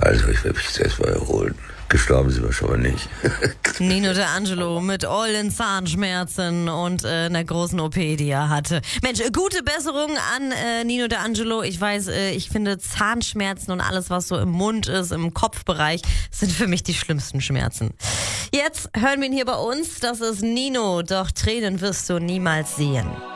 Also ich will mich jetzt erstmal erholen. Gestorben sind wir schon mal nicht. Nino D'Angelo mit all den Zahnschmerzen und einer großen OP, die er hatte. Mensch, gute Besserung an Nino D'Angelo. Ich weiß, ich finde Zahnschmerzen und alles, was so im Mund ist, im Kopfbereich, sind für mich die schlimmsten Schmerzen. Jetzt hören wir ihn hier bei uns. Das ist Nino, doch Tränen wirst du niemals sehen.